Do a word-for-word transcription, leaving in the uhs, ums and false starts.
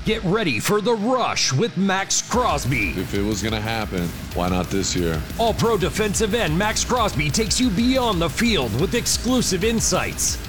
Get ready for the rush with Max Crosby. If it was going to happen, why not this year? All-Pro defensive end Max Crosby takes you beyond the field with exclusive insights,